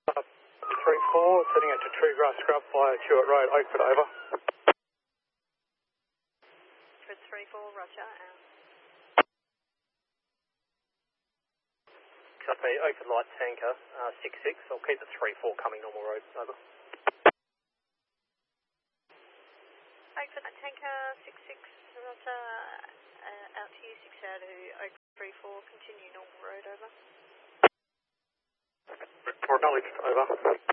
3-4, setting out to Tree Grass Scrub via Hewitt Road, Oakford, over. Fred 3-4, roger, Copy, Oakford Light Tanker, 6-6, I'll keep the 3-4 coming normal road, over. Oakford Light Tanker, 6-6, roger, out to you, 6 out to Oakford 3-4, continue normal road, over. Acknowledged, over.